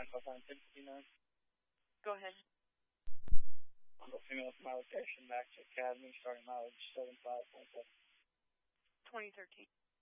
Alpha 1059. Go ahead. Uncle female from my location back to Academy, starting mileage 75.7. 2013.